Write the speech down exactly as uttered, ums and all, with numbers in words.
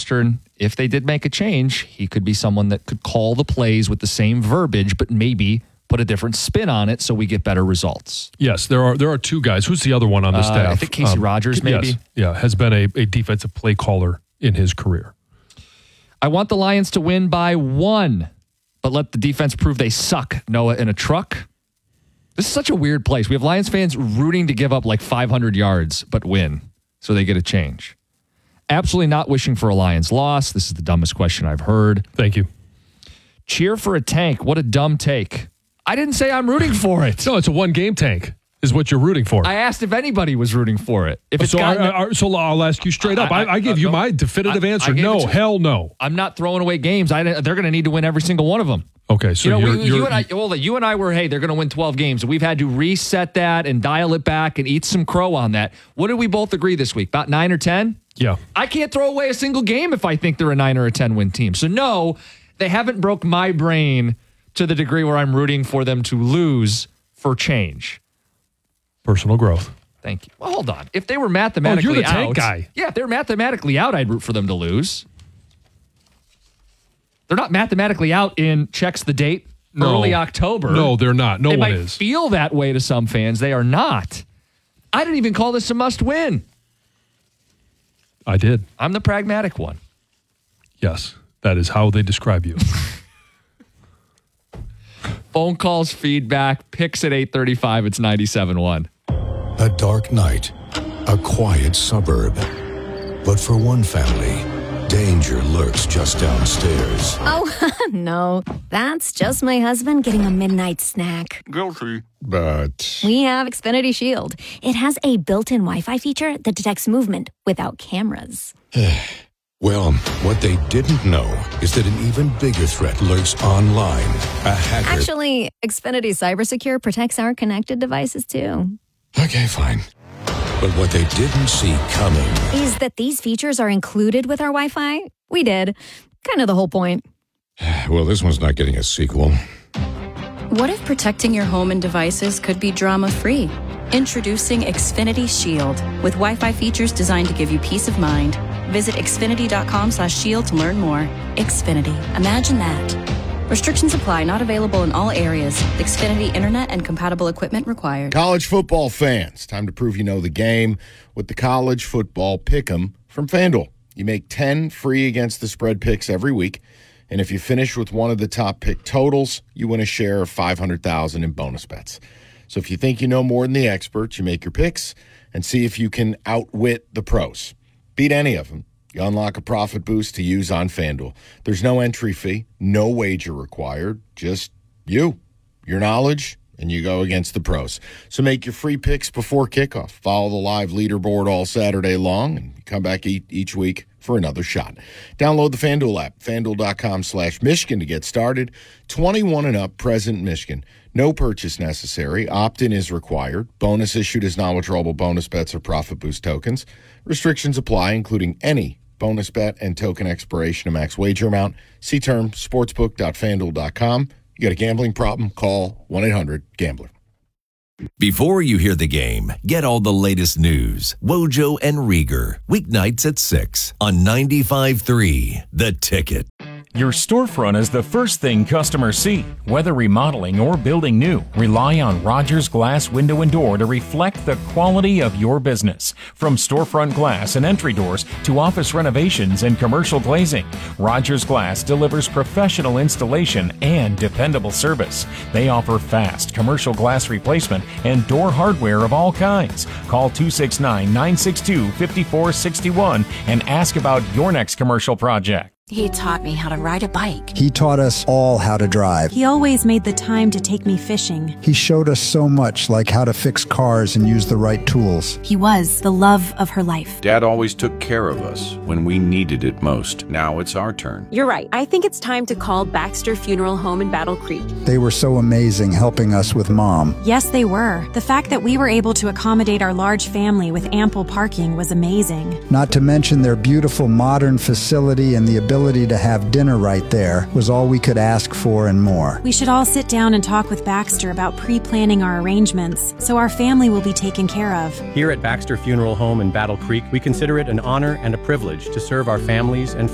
Western, if they did make a change, he could be someone that could call the plays with the same verbiage, but maybe put a different spin on it so we get better results. Yes, there are there are two guys. Who's the other one on the uh, staff? I think Casey um, Rogers, maybe. Yes, yeah, has been a, a defensive play caller in his career. I want the Lions to win by one, but let the defense prove they suck. Noah in a truck. This is such a weird place. We have Lions fans rooting to give up like five hundred yards, but win, so they get a change. Absolutely not wishing for a Lions loss. This is the dumbest question I've heard. Thank you. Cheer for a tank. What a dumb take. I didn't say I'm rooting for it. No, it's a one-game tank is what you're rooting for. I asked if anybody was rooting for it. If it's so, gotten, I, I, so I'll ask you straight up. I, I, I gave uh, you my definitive I, answer. I No, to, hell no. I'm not throwing away games. I, they're going to need to win every single one of them. Okay, so you know, you're, we, you're, you and I, well, you and I were, hey, they're going to win twelve games. We've had to reset that and dial it back and eat some crow on that. What did we both agree this week? About nine or ten? Yeah. I can't throw away a single game if I think they're a nine or a ten win team. So no, they haven't broke my brain to the degree where I'm rooting for them to lose for change. Personal growth. Thank you. Well, hold on. If they were mathematically oh, you're the out, tank guy. Yeah, if they're mathematically out, I'd root for them to lose. They're not mathematically out in checks the date no. early October. No, they're not. No they one might is. Feel that way to some fans. They are not. I didn't even call this a must win. I did. I'm the pragmatic one. Yes, that is how they describe you. Phone calls, feedback, picks at eight thirty-five. It's ninety-seven one. A dark night, a quiet suburb. But for one family, danger lurks just downstairs. Oh, no. That's just my husband getting a midnight snack. Guilty. But we have Xfinity Shield. It has a built-in Wi-Fi feature that detects movement without cameras. Well, what they didn't know is that an even bigger threat lurks online. A hacker. Actually, Xfinity CyberSecure protects our connected devices, too. Okay, fine. But what they didn't see coming is that these features are included with our Wi-Fi. We did. Kind of the whole point. Well, this one's not getting a sequel. What if protecting your home and devices could be drama-free? Introducing Xfinity Shield with Wi-Fi features designed to give you peace of mind. Visit Xfinity.com slash shield to learn more. Xfinity. Imagine that. Restrictions apply. Not available in all areas. Xfinity Internet and compatible equipment required. College football fans, time to prove you know the game with the College Football Pick'em from FanDuel. You make ten free against the spread picks every week, and if you finish with one of the top pick totals, you win a share of five hundred thousand dollars in bonus bets. So if you think you know more than the experts, you make your picks and see if you can outwit the pros. Beat any of them. You unlock a profit boost to use on FanDuel. There's no entry fee, no wager required, just you, your knowledge, and you go against the pros. So make your free picks before kickoff. Follow the live leaderboard all Saturday long, and you come back each week for another shot. Download the FanDuel app, FanDuel.com slash Michigan to get started. twenty-one and up, present Michigan. No purchase necessary. Opt-in is required. Bonus issued as non-withdrawable bonus bets or profit boost tokens. Restrictions apply, including any bonus bet and token expiration of max wager amount. See terms, sportsbook dot fanduel dot com. You got a gambling problem? Call one eight hundred gambler. Before you hear the game, get all the latest news. Wojo and Rieger, weeknights at six on ninety-five three The Ticket. Your storefront is the first thing customers see. Whether remodeling or building new, rely on Rogers Glass Window and Door to reflect the quality of your business. From storefront glass and entry doors to office renovations and commercial glazing, Rogers Glass delivers professional installation and dependable service. They offer fast commercial glass replacement and door hardware of all kinds. Call two six nine, nine six two, five four six one and ask about your next commercial project. He taught me how to ride a bike. He taught us all how to drive. He always made the time to take me fishing. He showed us so much, like how to fix cars and use the right tools. He was the love of her life. Dad always took care of us when we needed it most. Now it's our turn. You're right. I think it's time to call Baxter Funeral Home in Battle Creek. They were so amazing helping us with Mom. Yes, they were. The fact that we were able to accommodate our large family with ample parking was amazing. Not to mention their beautiful modern facility and the ability to have dinner right there was all we could ask for and more. We should all sit down and talk with Baxter about pre-planning our arrangements so our family will be taken care of. Here at Baxter Funeral Home in Battle Creek, we consider it an honor and a privilege to serve our families and